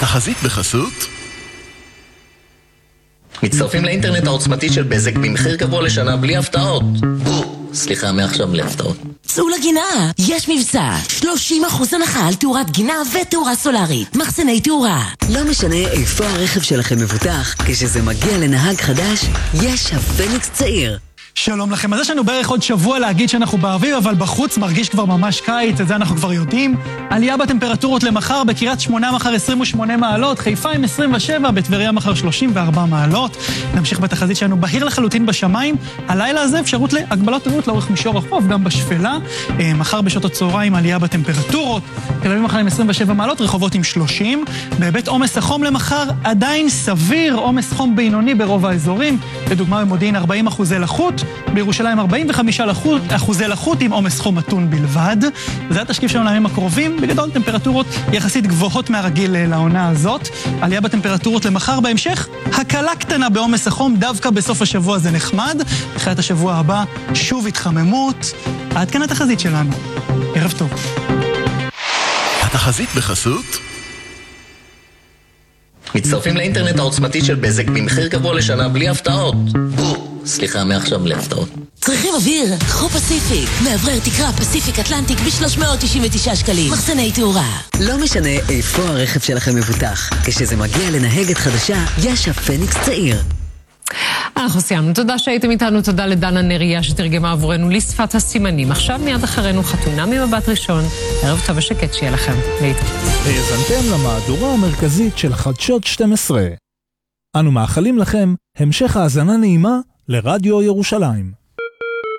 התחזית בחסות מצטרפים לאינטרנט העוצמתי של בזק במחיר גבוה לשנה בלי הפתעות. סליחה, מעכשיו בלי הפתעות. צאו לגינה, יש מבצע 30% הנחה על תאורת גינה ותאורה סולארית. מחסני תאורה. לא משנה איפה הרכב שלכם מבוטח, כשזה מגיע לנהג חדש, יש הפניקס צעיר. שלום לכם, אז יש לנו בערך עוד שבוע להגיד שאנחנו באביב, אבל בחוץ מרגיש כבר ממש קיץ, את זה אנחנו כבר יודעים. עלייה בטמפרטורות למחר, בקריית שמונה מחר 28 מעלות, חיפה עם 27, בטבריה מחר 34 מעלות. נמשיך בתחזית שלנו בהיר לחלוטין בשמיים. הלילה הזה אפשרות להגבלות תנועות לאורך מישור החוף, גם בשפלה. מחר בשעות הצהריים עלייה בטמפרטורות, תל אביב מחר עם 27 מעלות, רחובות עם 30. בהיבט עומס החום למחר עדיין סביר, עומס חום בינוני ברוב האזורים. לדוגמה במודיעין 40% לחות, בירושלים 45% לחות עם עומס חום מתון בלבד. זה התשקיף שלנו לימים הקרובים, בגדול טמפרטורות יחסית גבוהות מהרגיל לעונה הזאת. עלייה בטמפרטורות למחר בהמשך, הקלה קטנה בעומס החום, דווקא בסוף השבוע זה נחמד. בתחילת השבוע הבא שוב התחממות. עד כאן התחזית שלנו. ערב טוב. התחזית בחסות מצטרפים לאינטרנט העוצמתי של בזק במחיר גבוה לשנה בלי הפתעות. סליחה, מעכשיו בלי הפתעות. צריכים אוויר? קחו פסיפיק. מאוורר תקרה פסיפיק אטלנטיק ב-399 שקלים. מחסני תאורה. לא משנה איפה הרכב שלכם מבוטח, כשזה מגיע לנהגת חדשה, יש הפניקס צעיר. אנחנו סיימנו. תודה שהייתם איתנו, תודה לדנה נריה שתרגמה עבורנו לשפת הסימנים. עכשיו מיד אחרינו חתונה ממבט ראשון. ערב טוב ושקט שיהיה לכם. האזנתם למהדורה המרכזית של חדשות 12. אנו מאחלים לכם המשך האזנה נעימה לרדיו ירושלים.